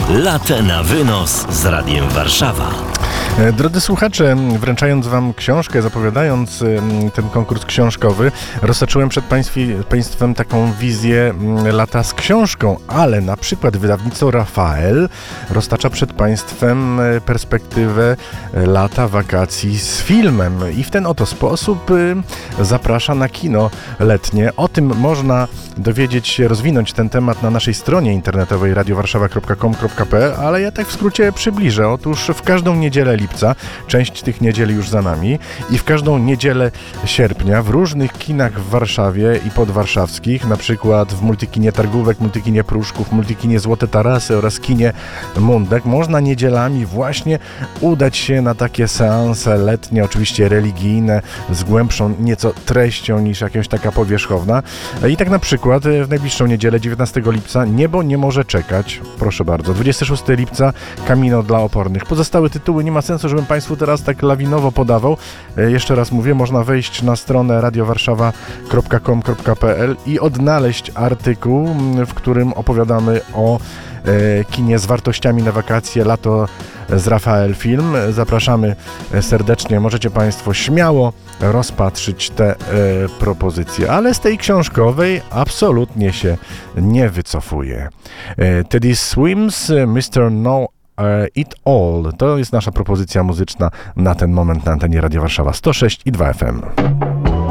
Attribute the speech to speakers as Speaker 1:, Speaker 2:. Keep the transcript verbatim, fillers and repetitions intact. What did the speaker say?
Speaker 1: Latę na wynos z Radiem Warszawa.
Speaker 2: Drodzy słuchacze, wręczając Wam książkę, zapowiadając ten konkurs książkowy, roztoczyłem przed państwi, Państwem taką wizję lata z książką, ale na przykład wydawnictwo Rafael roztacza przed Państwem perspektywę lata wakacji z filmem i w ten oto sposób zaprasza na kino letnie. O tym można dowiedzieć się, rozwinąć ten temat na naszej stronie internetowej radio warszawa kropka com kropka pe el, ale ja tak w skrócie przybliżę. Otóż w każdą niedzielę lipca, część tych niedzieli już za nami, i w każdą niedzielę sierpnia w różnych kinach w Warszawie i podwarszawskich, na przykład w Multikinie Targówek, Multikinie Pruszków, Multikinie Złote Tarasy oraz kinie Mundek, można niedzielami właśnie udać się na takie seanse letnie, oczywiście religijne, z głębszą nieco treścią niż jakaś taka powierzchowna. I tak na przykład w najbliższą niedzielę, dziewiętnastego lipca, Niebo nie może czekać, proszę bardzo. dwudziestego szóstego lipca, Kamino dla opornych. Pozostałe tytuły nie ma sensu, żebym Państwu teraz tak lawinowo podawał. Jeszcze raz mówię, można wejść na stronę radio warszawa kropka com kropka pe el i odnaleźć artykuł, w którym opowiadamy o e, kinie z wartościami na wakacje, lato z Rafael Film. Zapraszamy serdecznie, możecie Państwo śmiało rozpatrzyć te e, propozycje, ale z tej książkowej absolutnie się nie wycofuję. E, Teddy Swims, mister No It All. To jest nasza propozycja muzyczna na ten moment na antenie Radia Warszawa sto sześć i dwa F M.